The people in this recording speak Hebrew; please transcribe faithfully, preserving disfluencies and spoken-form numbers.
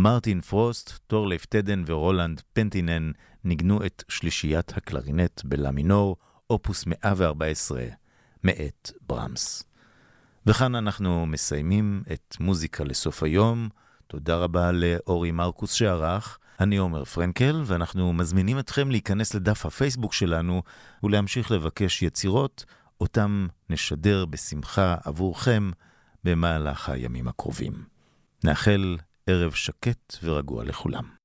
מרטין פרוסט, טורלייף טדן ורולנד פנטינן ניגנו את שלישיית הקלרינט בלה מינור, אופוס מאה וארבע עשרה, מאת ברמס. וכאן אנחנו מסיימים את מוזיקה לסוף היום. תודה רבה לאורי מרקוס שערך. אני עומר פרנקל, ואנחנו מזמינים אתכם להיכנס לדף הפייסבוק שלנו ולהמשיך לבקש יצירות, אותם נשדר בשמחה עבורכם במהלך הימים הקרובים. נאחל ערב שקט ורגוע לכולם.